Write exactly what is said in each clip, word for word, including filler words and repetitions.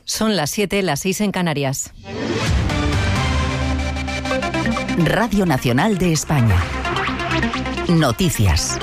Son las siete, las seis en Canarias. Radio Nacional de España. Noticias.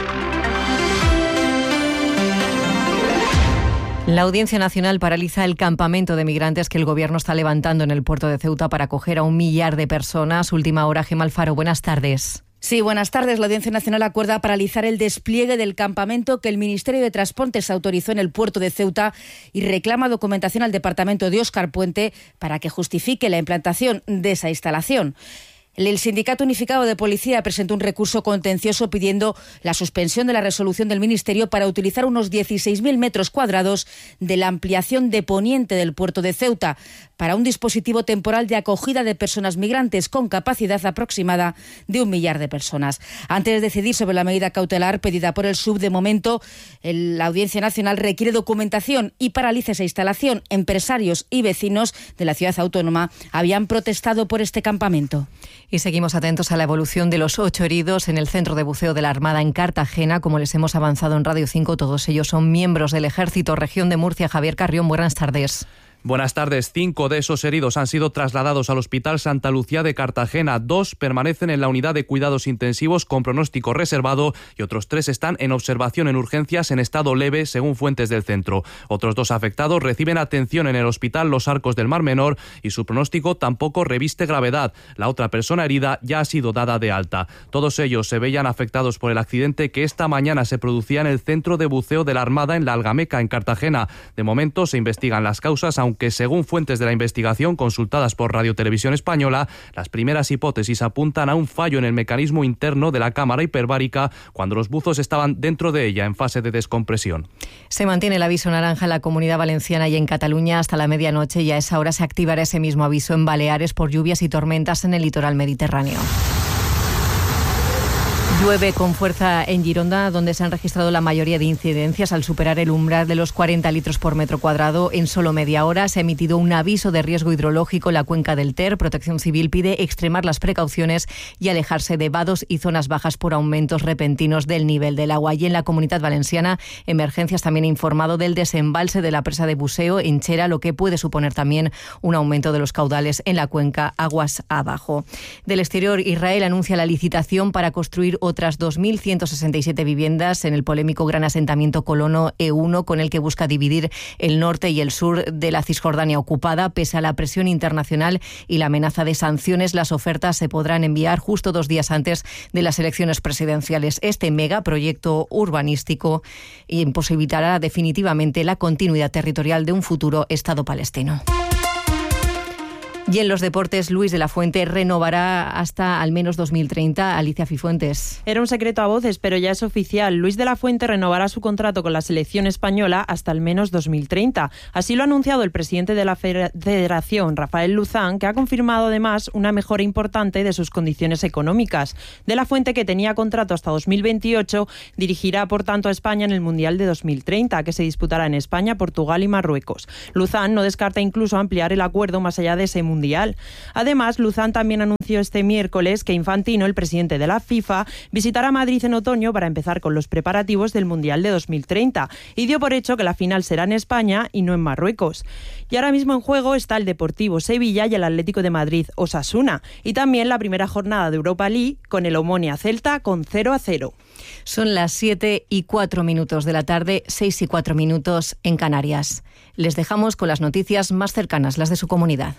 La Audiencia Nacional paraliza el campamento de migrantes que el Gobierno está levantando en el puerto de Ceuta para acoger a un millar de personas. Última hora, Gemma Alfaro, buenas tardes. Sí, buenas tardes. La Audiencia Nacional acuerda paralizar el despliegue del campamento que el Ministerio de Transportes autorizó en el puerto de Ceuta y reclama documentación al departamento de Óscar Puente para que justifique la implantación de esa instalación. El Sindicato Unificado de Policía presentó un recurso contencioso pidiendo la suspensión de la resolución del Ministerio para utilizar unos dieciséis mil metros cuadrados de la ampliación de poniente del puerto de Ceuta para un dispositivo temporal de acogida de personas migrantes con capacidad aproximada de un millar de personas. Antes de decidir sobre la medida cautelar pedida por el S U B, de momento, la Audiencia Nacional requiere documentación y paraliza esa instalación. Empresarios y vecinos de la ciudad autónoma habían protestado por este campamento. Y seguimos atentos a la evolución de los ocho heridos en el centro de buceo de la Armada en Cartagena. Como les hemos avanzado en Radio cinco, todos ellos son miembros del Ejército. Región de Murcia, Javier Carrión, buenas tardes. Buenas tardes. Cinco de esos heridos han sido trasladados al Hospital Santa Lucía de Cartagena. Dos permanecen en la unidad de cuidados intensivos con pronóstico reservado y otros tres están en observación en urgencias en estado leve, según fuentes del centro. Otros dos afectados reciben atención en el Hospital Los Arcos del Mar Menor y su pronóstico tampoco reviste gravedad. La otra persona herida ya ha sido dada de alta. Todos ellos se veían afectados por el accidente que esta mañana se producía en el centro de buceo de la Armada en la Algameca, en Cartagena. De momento se investigan las causas, aunque Aunque según fuentes de la investigación consultadas por Radio Televisión Española, las primeras hipótesis apuntan a un fallo en el mecanismo interno de la cámara hiperbárica cuando los buzos estaban dentro de ella en fase de descompresión. Se mantiene el aviso naranja en la Comunidad Valenciana y en Cataluña hasta la medianoche, y a esa hora se activará ese mismo aviso en Baleares por lluvias y tormentas en el litoral mediterráneo. Llueve con fuerza en Gironda, donde se han registrado la mayoría de incidencias al superar el umbral de los cuarenta litros por metro cuadrado en solo media hora. Se ha emitido un aviso de riesgo hidrológico en la cuenca del Ter. Protección Civil pide extremar las precauciones y alejarse de vados y zonas bajas por aumentos repentinos del nivel del agua. Y en la Comunidad Valenciana, Emergencias también ha informado del desembalse de la presa de Buseo en Chera, lo que puede suponer también un aumento de los caudales en la cuenca aguas abajo. Del exterior, Israel anuncia la licitación para construir otras dos mil ciento sesenta y siete viviendas en el polémico gran asentamiento colono E uno, con el que busca dividir el norte y el sur de la Cisjordania ocupada. Pese a la presión internacional y la amenaza de sanciones, las ofertas se podrán enviar justo dos días antes de las elecciones presidenciales. Este megaproyecto urbanístico imposibilitará definitivamente la continuidad territorial de un futuro Estado palestino. Y en los deportes, Luis de la Fuente renovará hasta al menos dos mil treinta. Alicia Fifuentes. Era un secreto a voces, pero ya es oficial. Luis de la Fuente renovará su contrato con la selección española hasta al menos dos mil treinta. Así lo ha anunciado el presidente de la Federación, Rafael Luzán, que ha confirmado además una mejora importante de sus condiciones económicas. De la Fuente, que tenía contrato hasta dos mil veintiocho, dirigirá por tanto a España en el Mundial de dos mil treinta, que se disputará en España, Portugal y Marruecos. Luzán no descarta incluso ampliar el acuerdo más allá de ese Mundial. Mundial. Además, Luzán también anunció este miércoles que Infantino, el presidente de la FIFA, visitará Madrid en otoño para empezar con los preparativos del Mundial de dos mil treinta y dio por hecho que la final será en España y no en Marruecos. Y ahora mismo en juego está el Deportivo Sevilla y el Atlético de Madrid Osasuna, y también la primera jornada de Europa League con el Omonia Celta con cero a cero. Son las siete y cuatro minutos de la tarde, seis y cuatro minutos en Canarias. Les dejamos con las noticias más cercanas, las de su comunidad.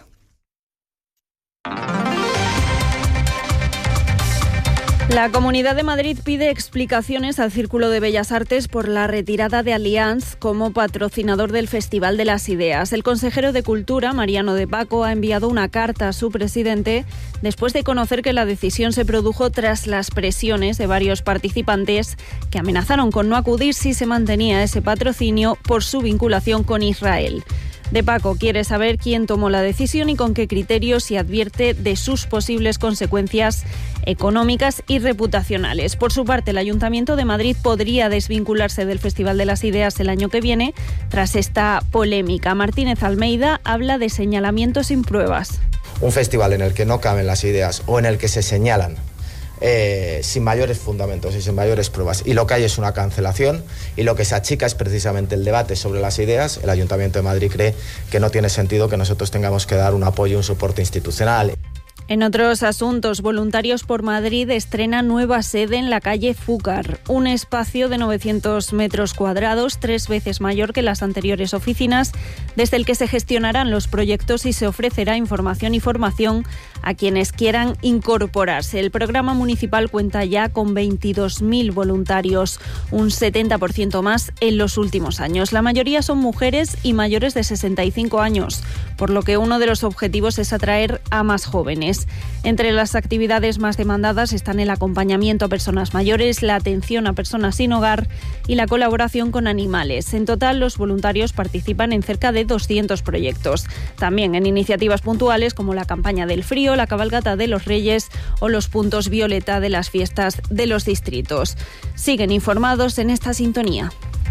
La Comunidad de Madrid pide explicaciones al Círculo de Bellas Artes por la retirada de Allianz como patrocinador del Festival de las Ideas. El consejero de Cultura, Mariano de Paco, ha enviado una carta a su presidente después de conocer que la decisión se produjo tras las presiones de varios participantes que amenazaron con no acudir si se mantenía ese patrocinio por su vinculación con Israel. De Paco quiere saber quién tomó la decisión y con qué criterios, y advierte de sus posibles consecuencias económicas y reputacionales. Por su parte, el Ayuntamiento de Madrid podría desvincularse del Festival de las Ideas el año que viene tras esta polémica. Martínez Almeida habla de señalamientos sin pruebas. Un festival en el que no caben las ideas o en el que se señalan eh, sin mayores fundamentos y sin mayores pruebas. Y lo que hay es una cancelación, y lo que se achica es precisamente el debate sobre las ideas. El Ayuntamiento de Madrid cree que no tiene sentido que nosotros tengamos que dar un apoyo y un soporte institucional. En otros asuntos, Voluntarios por Madrid estrena nueva sede en la calle Fúcar, un espacio de novecientos metros cuadrados, tres veces mayor que las anteriores oficinas, desde el que se gestionarán los proyectos y se ofrecerá información y formación a quienes quieran incorporarse. El programa municipal cuenta ya con veintidós mil voluntarios, un setenta por ciento más en los últimos años. La mayoría son mujeres y mayores de sesenta y cinco años, por lo que uno de los objetivos es atraer a más jóvenes. Entre las actividades más demandadas están el acompañamiento a personas mayores, la atención a personas sin hogar y la colaboración con animales. En total, los voluntarios participan en cerca de doscientos proyectos. También en iniciativas puntuales como la campaña del frío, la cabalgata de los Reyes o los puntos violeta de las fiestas de los distritos. Siguen informados en esta sintonía.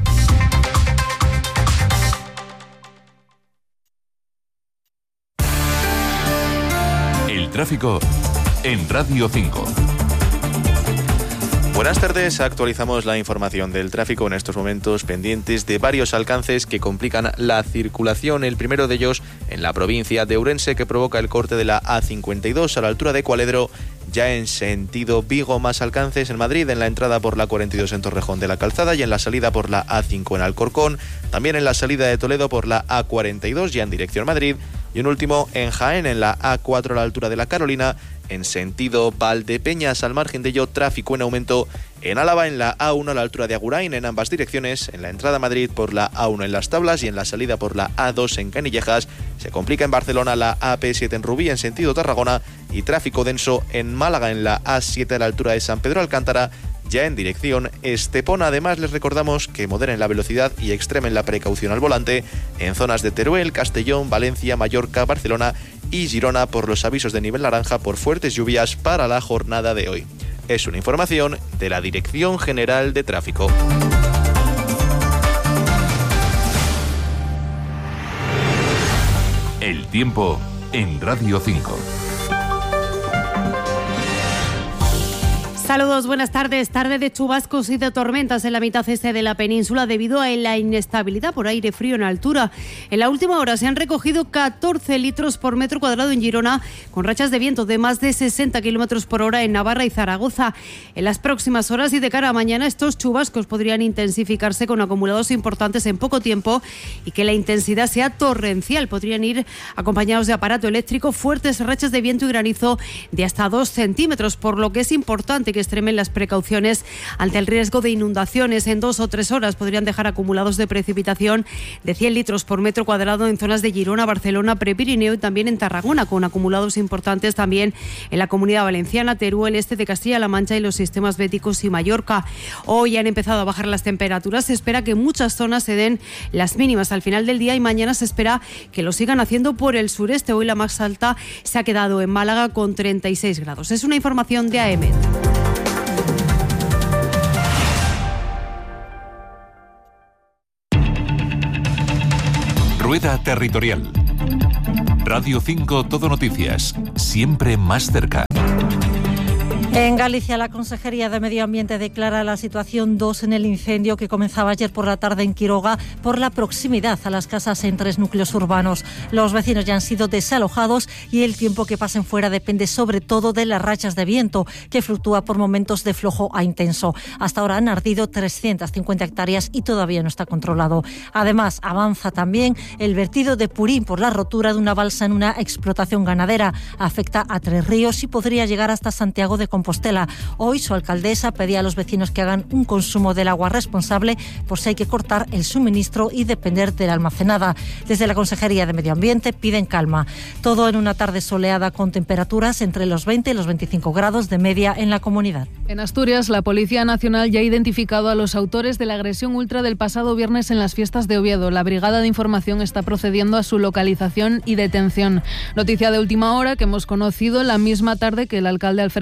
Tráfico en Radio cinco. Buenas tardes, actualizamos la información del tráfico en estos momentos pendientes de varios alcances que complican la circulación. El primero de ellos en la provincia de Ourense, que provoca el corte de la A cincuenta y dos a la altura de Cualedro, ya en sentido Vigo. Más alcances en Madrid, en la entrada por la cuarenta y dos en Torrejón de la Calzada y en la salida por la A cinco en Alcorcón. También en la salida de Toledo por la A cuarenta y dos ya en dirección Madrid. Y un último en Jaén, en la A cuatro a la altura de la Carolina, en sentido Valdepeñas. Al margen de ello, tráfico en aumento en Álava, en la A uno a la altura de Agurain, en ambas direcciones, en la entrada a Madrid por la A uno en Las Tablas y en la salida por la A dos en Canillejas. Se complica en Barcelona la A P siete en Rubí, en sentido Tarragona, y tráfico denso en Málaga, en la A siete a la altura de San Pedro Alcántara, ya en dirección Estepona. Además, les recordamos que moderen la velocidad y extremen la precaución al volante en zonas de Teruel, Castellón, Valencia, Mallorca, Barcelona y Girona por los avisos de nivel naranja por fuertes lluvias para la jornada de hoy. Es una información de la Dirección General de Tráfico. El tiempo en Radio cinco. Saludos, buenas tardes. Tarde de chubascos y de tormentas en la mitad este de la península debido a la inestabilidad por aire frío en altura. En la última hora se han recogido catorce litros por metro cuadrado en Girona, con rachas de viento de más de sesenta kilómetros por hora en Navarra y Zaragoza. En las próximas horas y de cara a mañana, estos chubascos podrían intensificarse con acumulados importantes en poco tiempo y que la intensidad sea torrencial. Podrían ir acompañados de aparato eléctrico, fuertes rachas de viento y granizo de hasta dos centímetros, por lo que es importante que extremen las precauciones ante el riesgo de inundaciones. En dos o tres horas podrían dejar acumulados de precipitación de cien litros por metro cuadrado en zonas de Girona, Barcelona, Prepirineo y también en Tarragona, con acumulados importantes también en la Comunidad Valenciana, Teruel, este de Castilla-La Mancha y los sistemas béticos y Mallorca. Hoy han empezado a bajar las temperaturas. Se espera que en muchas zonas se den las mínimas al final del día y mañana se espera que lo sigan haciendo por el sureste. Hoy la más alta se ha quedado en Málaga con treinta y seis grados. Es una información de A E M E T. Rueda Territorial. Radio cinco Todo Noticias, siempre más cerca. En Galicia, la Consejería de Medio Ambiente declara la situación dos en el incendio que comenzaba ayer por la tarde en Quiroga por la proximidad a las casas en tres núcleos urbanos. Los vecinos ya han sido desalojados y el tiempo que pasen fuera depende sobre todo de las rachas de viento, que fluctúa por momentos de flojo a intenso. Hasta ahora han ardido trescientas cincuenta hectáreas y todavía no está controlado. Además, avanza también el vertido de purín por la rotura de una balsa en una explotación ganadera. Afecta a Tres Ríos y podría llegar hasta Santiago de Compostela. Hoy su alcaldesa pedía a los vecinos que hagan un consumo del agua responsable por si hay que cortar el suministro y depender de la almacenada. Desde la Consejería de Medio Ambiente piden calma. Todo en una tarde soleada con temperaturas entre los veinte y los veinticinco grados de media en la comunidad. En Asturias, la Policía Nacional ya ha identificado a los autores de la agresión ultra del pasado viernes en las fiestas de Oviedo. La Brigada de Información está procediendo a su localización y detención. Noticia de última hora que hemos conocido la misma tarde que el alcalde Alfredo Cantel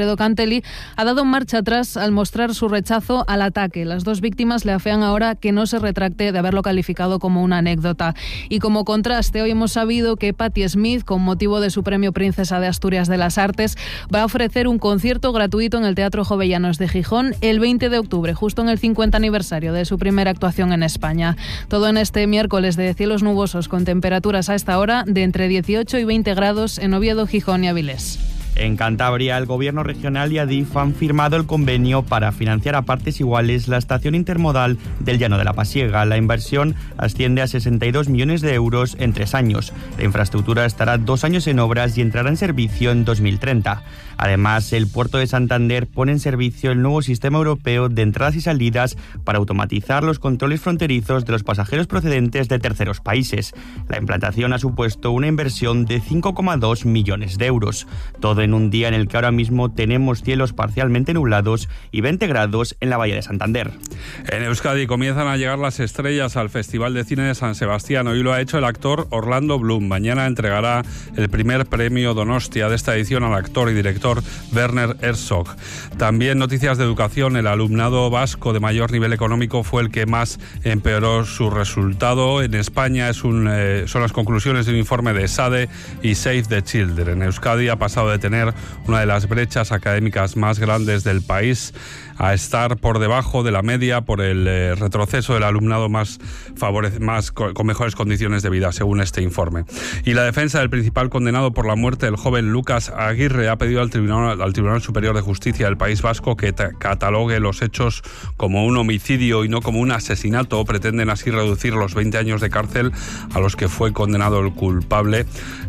israelí ha dado marcha atrás al mostrar su rechazo al ataque. Las dos víctimas le afean ahora que no se retracte de haberlo calificado como una anécdota. Y como contraste, hoy hemos sabido que Patti Smith, con motivo de su premio Princesa de Asturias de las Artes, va a ofrecer un concierto gratuito en el Teatro Jovellanos de Gijón el veinte de octubre, justo en el cincuenta aniversario de su primera actuación en España. Todo en este miércoles de cielos nubosos con temperaturas a esta hora de entre dieciocho y veinte grados en Oviedo, Gijón y Avilés. En Cantabria, el Gobierno regional y Adif han firmado el convenio para financiar a partes iguales la estación intermodal del Llano de la Pasiega. La inversión asciende a sesenta y dos millones de euros en tres años. La infraestructura estará dos años en obras y entrará en servicio en dos mil treinta. Además, el puerto de Santander pone en servicio el nuevo sistema europeo de entradas y salidas para automatizar los controles fronterizos de los pasajeros procedentes de terceros países. La implantación ha supuesto una inversión de cinco coma dos millones de euros. Todo en un día en el que ahora mismo tenemos cielos parcialmente nublados y veinte grados en la Bahía de Santander. En Euskadi comienzan a llegar las estrellas al Festival de Cine de San Sebastián. Hoy lo ha hecho el actor Orlando Bloom. Mañana entregará el primer premio Donostia de esta edición al actor y director Werner Herzog. También noticias de educación. El alumnado vasco de mayor nivel económico fue el que más empeoró su resultado. En España es un, eh, son las conclusiones de un informe de SADE y Save the Children. En Euskadi ha pasado de tener una de las brechas académicas más grandes del país a estar por debajo de la media por el eh, retroceso del alumnado más, favorece, más con, con mejores condiciones de vida, según este informe. Y la defensa del principal condenado por la muerte del joven Lucas Aguirre ha pedido al Tribunal, al Tribunal Superior de Justicia del País Vasco que ta- catalogue los hechos como un homicidio y no como un asesinato. Pretenden así reducir los veinte años de cárcel a los que fue condenado el culpable.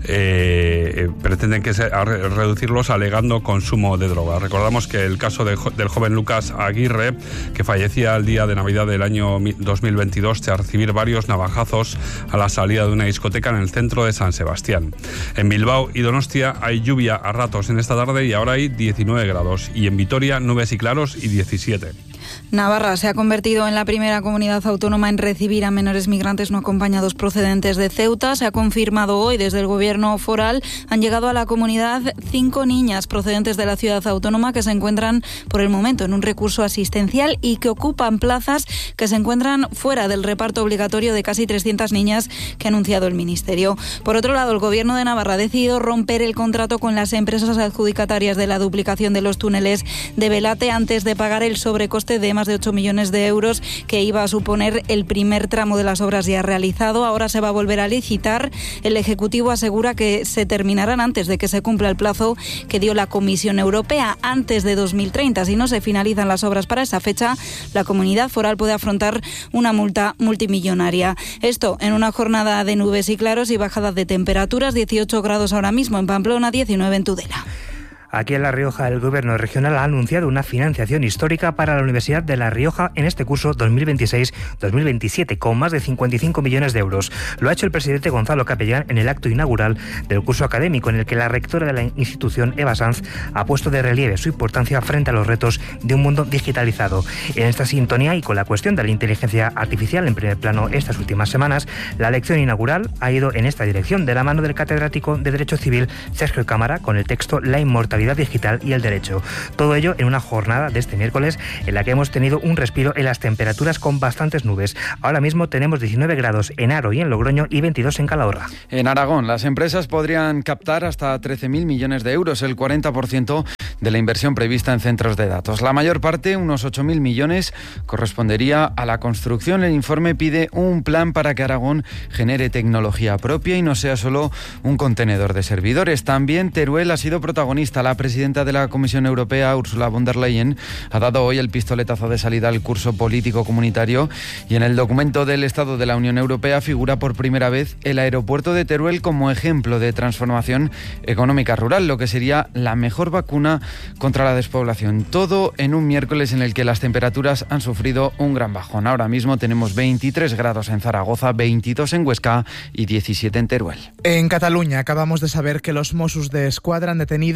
Eh, pretenden que se, a re- reducirlos alegando consumo de droga. Recordamos que el caso de, del joven Lucas Aguirre, que fallecía el día de Navidad del año dos mil veintidós tras recibir varios navajazos a la salida de una discoteca en el centro de San Sebastián. En Bilbao y Donostia hay lluvia a ratos en esta tarde y ahora hay diecinueve grados, y en Vitoria nubes y claros y diecisiete. Navarra se ha convertido en la primera comunidad autónoma en recibir a menores migrantes no acompañados procedentes de Ceuta. Se ha confirmado hoy desde el gobierno foral. Han llegado a la comunidad cinco niñas procedentes de la ciudad autónoma que se encuentran por el momento en un recurso asistencial y que ocupan plazas que se encuentran fuera del reparto obligatorio de casi trescientas niñas que ha anunciado el Ministerio. Por otro lado, el gobierno de Navarra ha decidido romper el contrato con las empresas adjudicatarias de la duplicación de los túneles de Belate antes de pagar el sobrecoste de más de ocho millones de euros que iba a suponer el primer tramo de las obras ya realizado. Ahora se va a volver a licitar. El Ejecutivo asegura que se terminarán antes de que se cumpla el plazo que dio la Comisión Europea, antes de dos mil treinta. Si no se finalizan las obras para esa fecha, la comunidad foral puede afrontar una multa multimillonaria. Esto en una jornada de nubes y claros y bajadas de temperaturas. dieciocho grados ahora mismo en Pamplona, diecinueve en Tudela. Aquí en La Rioja, el Gobierno regional ha anunciado una financiación histórica para la Universidad de La Rioja en este curso dos mil veintiséis dos mil veintisiete, con más de cincuenta y cinco millones de euros. Lo ha hecho el presidente Gonzalo Capellán en el acto inaugural del curso académico, en el que la rectora de la institución, Eva Sanz, ha puesto de relieve su importancia frente a los retos de un mundo digitalizado. En esta sintonía y con la cuestión de la inteligencia artificial en primer plano estas últimas semanas, la lección inaugural ha ido en esta dirección, de la mano del catedrático de Derecho Civil, Sergio Cámara, con el texto La inmortalidad digital y el derecho. Todo ello en una jornada de este miércoles en la que hemos tenido un respiro en las temperaturas con bastantes nubes. Ahora mismo tenemos diecinueve grados en Haro y en Logroño y veintidós en Calahorra. En Aragón, las empresas podrían captar hasta trece mil millones de euros, el cuarenta por ciento de la inversión prevista en centros de datos. La mayor parte, unos ocho mil millones, correspondería a la construcción. El informe pide un plan para que Aragón genere tecnología propia y no sea solo un contenedor de servidores. También Teruel ha sido protagonista. La presidenta de la Comisión Europea, Ursula von der Leyen, ha dado hoy el pistoletazo de salida al curso político comunitario y en el documento del Estado de la Unión Europea figura por primera vez el aeropuerto de Teruel como ejemplo de transformación económica rural, lo que sería la mejor vacuna contra la despoblación. Todo en un miércoles en el que las temperaturas han sufrido un gran bajón. Ahora mismo tenemos veintitrés grados en Zaragoza, veintidós en Huesca y diecisiete en Teruel. En Cataluña acabamos de saber que los Mossos de Escuadra han detenido a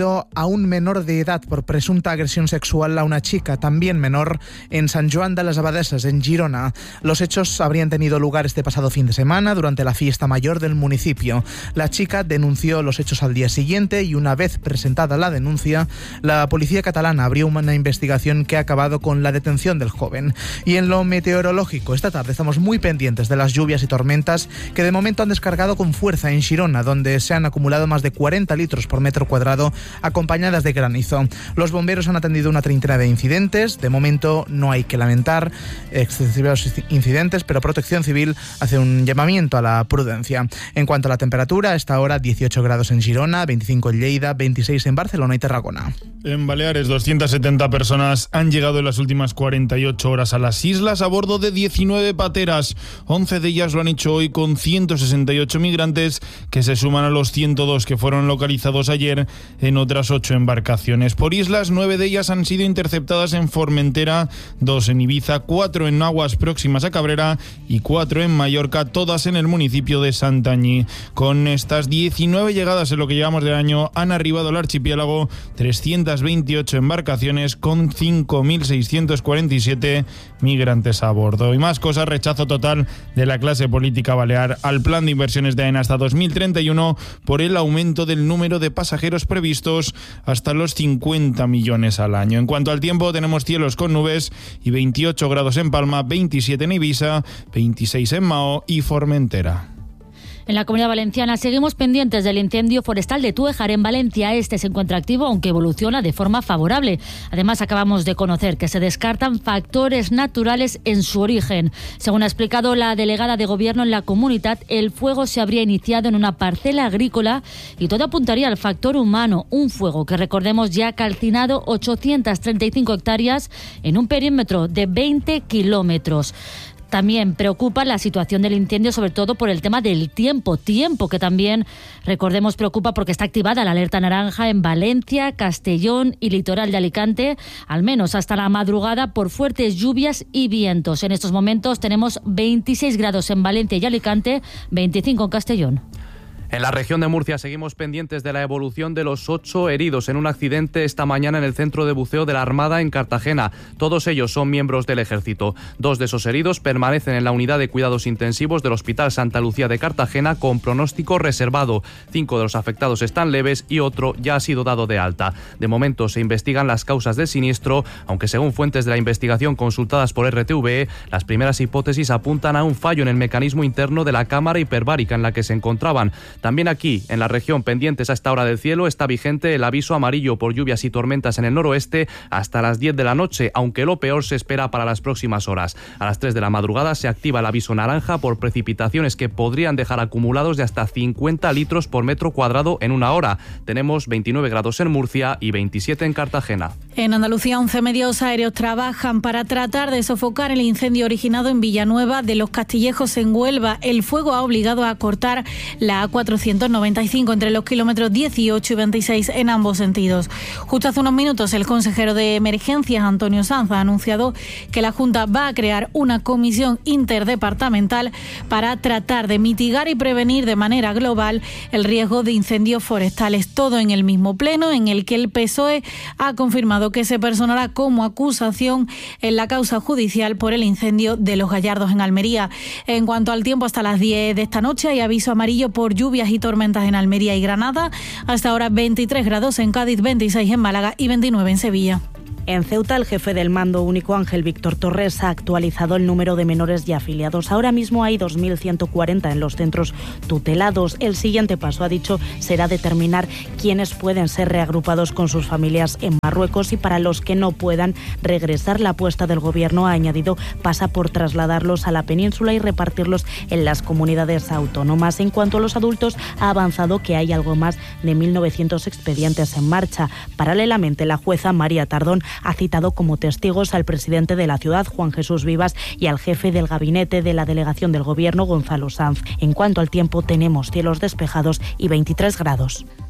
a un menor de edad por presunta agresión sexual a una chica, también menor, en San Joan de las Abadesas, en Girona. Los hechos habrían tenido lugar este pasado fin de semana durante la fiesta mayor del municipio. La chica denunció los hechos al día siguiente y una vez presentada la denuncia, la policía catalana abrió una investigación que ha acabado con la detención del joven. Y en lo meteorológico, esta tarde estamos muy pendientes de las lluvias y tormentas que de momento han descargado con fuerza en Girona, donde se han acumulado más de cuarenta litros por metro cuadrado, acompañadas de granizo. Los bomberos han atendido una treintena de incidentes. De momento no hay que lamentar excesivos incidentes, pero Protección Civil hace un llamamiento a la prudencia. En cuanto a la temperatura, a esta hora dieciocho grados en Girona, veinticinco en Lleida, veintiséis en Barcelona y Tarragona. En Baleares, doscientas setenta personas han llegado en las últimas cuarenta y ocho horas a las islas a bordo de diecinueve pateras. once de ellas lo han hecho hoy con ciento sesenta y ocho migrantes, que se suman a los ciento dos que fueron localizados ayer en otras ocho embarcaciones. Por islas, nueve de ellas han sido interceptadas en Formentera, dos en Ibiza, cuatro en aguas próximas a Cabrera y cuatro en Mallorca, todas en el municipio de Santañí. Con estas diecinueve llegadas en lo que llevamos de año, han arribado al archipiélago trescientas veintiocho embarcaciones con cinco mil seiscientos cuarenta y siete migrantes a bordo. Y más cosas: rechazo total de la clase política balear al plan de inversiones de AENA hasta dos mil treinta y uno por el aumento del número de pasajeros previstos hasta los cincuenta millones al año. En cuanto al tiempo, tenemos cielos con nubes y veintiocho grados en Palma, veintisiete en Ibiza, veintiséis en Mao y Formentera. En la Comunidad Valenciana seguimos pendientes del incendio forestal de Túejar en Valencia. Este se encuentra activo, aunque evoluciona de forma favorable. Además, acabamos de conocer que se descartan factores naturales en su origen. Según ha explicado la delegada de Gobierno en la comunidad, el fuego se habría iniciado en una parcela agrícola y todo apuntaría al factor humano. Un fuego que, recordemos, ya ha calcinado ochocientas treinta y cinco hectáreas en un perímetro de veinte kilómetros. También preocupa la situación del incendio, sobre todo por el tema del tiempo. Tiempo que también, recordemos, preocupa porque está activada la alerta naranja en Valencia, Castellón y litoral de Alicante, al menos hasta la madrugada, por fuertes lluvias y vientos. En estos momentos tenemos veintiséis grados en Valencia y Alicante, veinticinco en Castellón. En la región de Murcia seguimos pendientes de la evolución de los ocho heridos en un accidente esta mañana en el centro de buceo de la Armada en Cartagena. Todos ellos son miembros del Ejército. Dos de esos heridos permanecen en la unidad de cuidados intensivos del Hospital Santa Lucía de Cartagena con pronóstico reservado. Cinco de los afectados están leves y otro ya ha sido dado de alta. De momento se investigan las causas del siniestro, aunque según fuentes de la investigación consultadas por R T V E, las primeras hipótesis apuntan a un fallo en el mecanismo interno de la cámara hiperbárica en la que se encontraban. También aquí, en la región, pendientes a esta hora del cielo, está vigente el aviso amarillo por lluvias y tormentas en el noroeste hasta las diez de la noche, aunque lo peor se espera para las próximas horas. A las tres de la madrugada se activa el aviso naranja por precipitaciones que podrían dejar acumulados de hasta cincuenta litros por metro cuadrado en una hora. Tenemos veintinueve grados en Murcia y veintisiete en Cartagena. En Andalucía, once medios aéreos trabajan para tratar de sofocar el incendio originado en Villanueva de los Castillejos, en Huelva. El fuego ha obligado a cortar la A cuatrocientos noventa y cinco entre los kilómetros dieciocho y veintiséis en ambos sentidos. Justo hace unos minutos, el consejero de Emergencias, Antonio Sanz, ha anunciado que la Junta va a crear una comisión interdepartamental para tratar de mitigar y prevenir de manera global el riesgo de incendios forestales. Todo en el mismo pleno en el que el P S O E ha confirmado que se personará como acusación en la causa judicial por el incendio de Los Gallardos en Almería. En cuanto al tiempo, hasta las diez de esta noche hay aviso amarillo por lluvias y tormentas en Almería y Granada. Hasta ahora veintitrés grados en Cádiz, veintiséis en Málaga y veintinueve en Sevilla. En Ceuta, el jefe del Mando Único, Ángel Víctor Torres, ha actualizado el número de menores ya afiliados. Ahora mismo hay dos mil ciento cuarenta en los centros tutelados. El siguiente paso, ha dicho, será determinar quiénes pueden ser reagrupados con sus familias en Marruecos y para los que no puedan regresar. La apuesta del Gobierno, ha añadido, pasa por trasladarlos a la península y repartirlos en las comunidades autónomas. En cuanto a los adultos, ha avanzado que hay algo más de mil novecientos expedientes en marcha. Paralelamente, la jueza María Tardón ha citado como testigos al presidente de la ciudad, Juan Jesús Vivas, y al jefe del gabinete de la delegación del Gobierno, Gonzalo Sanz. En cuanto al tiempo, tenemos cielos despejados y veintitrés grados.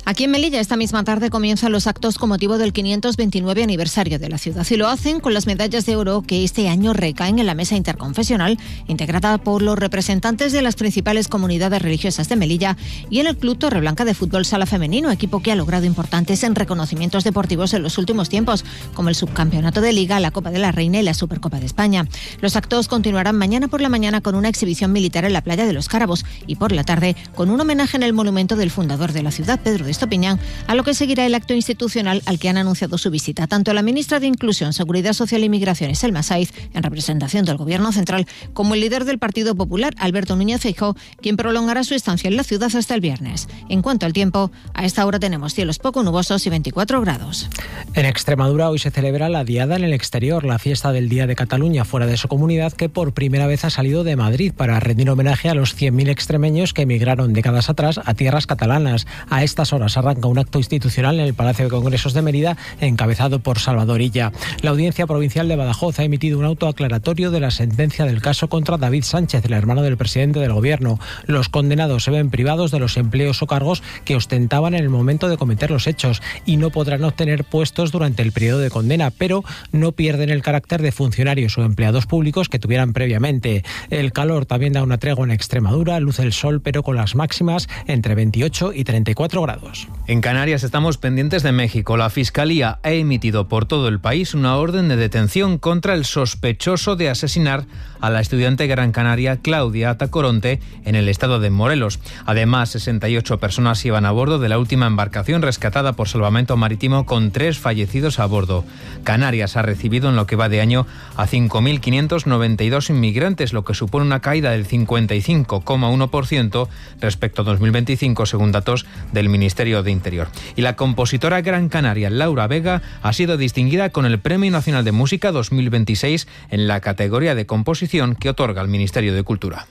Aquí en Melilla esta misma tarde comienzan los actos con motivo del quinientos veintinueve aniversario de la ciudad y lo hacen con las medallas de oro que este año recaen en la mesa interconfesional integrada por los representantes de las principales comunidades religiosas de Melilla y en el Club Torreblanca de Fútbol Sala Femenino, equipo que ha logrado importantes en reconocimientos deportivos en los últimos tiempos, como el subcampeonato de Liga, la Copa de la Reina y la Supercopa de España. Los actos continuarán mañana por la mañana con una exhibición militar en la playa de los Cárabos y por la tarde con un homenaje en el monumento del fundador de la ciudad, Pedro de Estopiñán, a lo que seguirá el acto institucional al que han anunciado su visita tanto la ministra de Inclusión, Seguridad Social y Migraciones, Selma Saiz, en representación del Gobierno central, como el líder del Partido Popular, Alberto Núñez Feijóo, quien prolongará su estancia en la ciudad hasta el viernes. En cuanto al tiempo, a esta hora tenemos cielos poco nubosos y veinticuatro grados. En Extremadura hoy se celebra la Diada en el Exterior, la fiesta del Día de Cataluña fuera de su comunidad, que por primera vez ha salido de Madrid para rendir homenaje a los cien mil extremeños que emigraron décadas atrás a tierras catalanas. A estas horas arranca un acto institucional en el Palacio de Congresos de Mérida, encabezado por Salvador Illa. La Audiencia Provincial de Badajoz ha emitido un auto aclaratorio de la sentencia del caso contra David Sánchez, el hermano del presidente del Gobierno. Los condenados se ven privados de los empleos o cargos que ostentaban en el momento de cometer los hechos y no podrán obtener puestos durante el periodo de condena, pero no pierden el carácter de funcionarios o empleados públicos que tuvieran previamente. El calor también da una tregua en Extremadura, luce el sol, pero con las máximas entre veintiocho y treinta y cuatro grados. En Canarias estamos pendientes de México. La Fiscalía ha emitido por todo el país una orden de detención contra el sospechoso de asesinar a la estudiante gran canaria Claudia Atacoronte en el estado de Morelos. Además, sesenta y ocho personas iban a bordo de la última embarcación rescatada por Salvamento Marítimo con tres fallecidos a bordo. Canarias ha recibido en lo que va de año a cinco mil quinientos noventa y dos inmigrantes, lo que supone una caída del cincuenta y cinco coma uno por ciento respecto a dos mil veinticinco, según datos del Ministerio de Interior. Y la compositora gran canaria Laura Vega ha sido distinguida con el Premio Nacional de Música dos mil veintiséis en la categoría de composición que otorga el Ministerio de Cultura.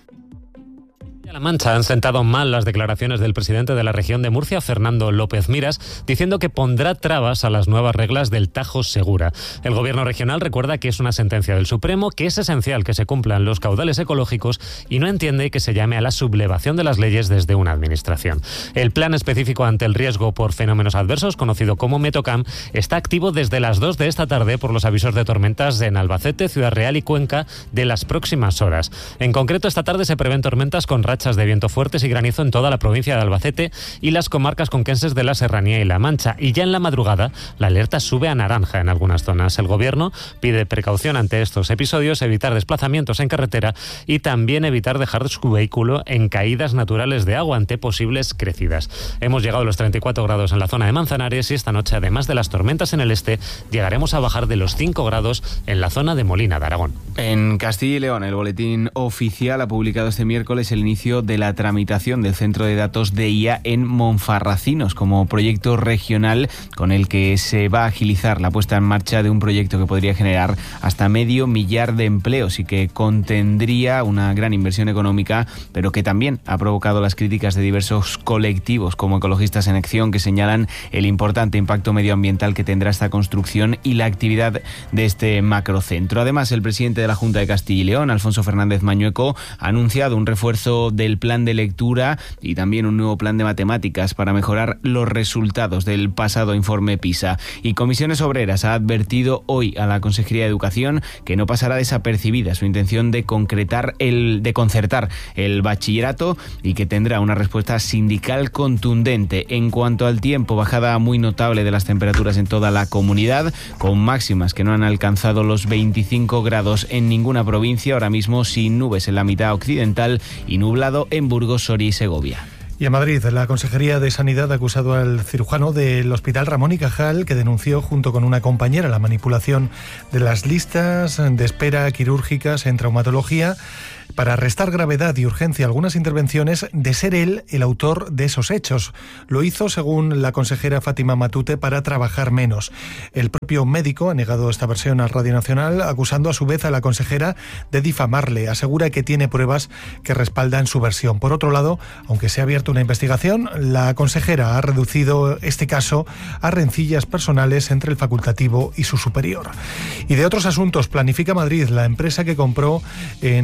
La Mancha han sentado mal las declaraciones del presidente de la región de Murcia, Fernando López Miras, diciendo que pondrá trabas a las nuevas reglas del Tajo Segura. El gobierno regional recuerda que es una sentencia del Supremo, que es esencial que se cumplan los caudales ecológicos y no entiende que se llame a la sublevación de las leyes desde una administración. El plan específico ante el riesgo por fenómenos adversos, conocido como Metocam, está activo desde las dos de esta tarde por los avisos de tormentas en Albacete, Ciudad Real y Cuenca de las próximas horas. En concreto, esta tarde se prevén tormentas con rachas de viento fuertes y granizo en toda la provincia de Albacete y las comarcas conquenses de la Serranía y La Mancha. Y ya en la madrugada, la alerta sube a naranja en algunas zonas. El gobierno pide precaución ante estos episodios, evitar desplazamientos en carretera y también evitar dejar su vehículo en caídas naturales de agua ante posibles crecidas. Hemos llegado a los treinta y cuatro grados en la zona de Manzanares y esta noche, además de las tormentas en el este, llegaremos a bajar de los cinco grados en la zona de Molina de Aragón. En Castilla y León, el Boletín Oficial ha publicado este miércoles el inicio de la tramitación del Centro de Datos de I A en Monfarracinos como proyecto regional con el que se va a agilizar la puesta en marcha de un proyecto que podría generar hasta medio millar de empleos y que contendría una gran inversión económica, pero que también ha provocado las críticas de diversos colectivos como Ecologistas en Acción, que señalan el importante impacto medioambiental que tendrá esta construcción y la actividad de este macrocentro. Además, el presidente de la Junta de Castilla y León, Alfonso Fernández Mañueco, ha anunciado un refuerzo del plan de lectura y también un nuevo plan de matemáticas para mejorar los resultados del pasado informe PISA. Y Comisiones Obreras ha advertido hoy a la Consejería de Educación que no pasará desapercibida su intención de concretar el de concertar el bachillerato y que tendrá una respuesta sindical contundente. En cuanto al tiempo, bajada muy notable de las temperaturas en toda la comunidad, con máximas que no han alcanzado los veinticinco grados en ninguna provincia, ahora mismo sin nubes en la mitad occidental y nublado en Burgos, Soria y Segovia. Y en Madrid, la Consejería de Sanidad ha acusado al cirujano del Hospital Ramón y Cajal, que denunció junto con una compañera la manipulación de las listas de espera quirúrgicas en traumatología para restar gravedad y urgencia a algunas intervenciones, de ser él el autor de esos hechos. Lo hizo, según la consejera Fátima Matute, para trabajar menos. El propio médico ha negado esta versión a Radio Nacional, acusando a su vez a la consejera de difamarle. Asegura que tiene pruebas que respaldan su versión. Por otro lado, aunque se ha abierto una investigación, la consejera ha reducido este caso a rencillas personales entre el facultativo y su superior. Y de otros asuntos, Planifica Madrid, la empresa que compró en abril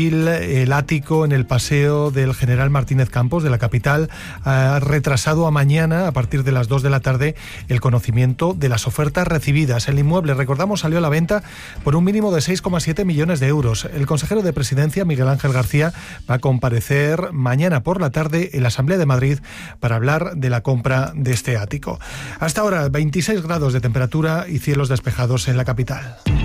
móvil, el ático en el Paseo del General Martínez Campos de la capital, ha retrasado a mañana, a partir de las dos de la tarde, el conocimiento de las ofertas recibidas. El inmueble, recordamos, salió a la venta por un mínimo de seis coma siete millones de euros. El consejero de Presidencia, Miguel Ángel García, va a comparecer mañana por la tarde en la Asamblea de Madrid para hablar de la compra de este ático. Hasta ahora, veintiséis grados de temperatura y cielos despejados en la capital.